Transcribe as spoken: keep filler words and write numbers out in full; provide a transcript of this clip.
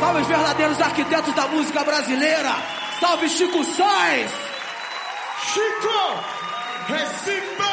Salve os verdadeiros arquitetos da música brasileira. Salve Chico Sainz. Chico, receba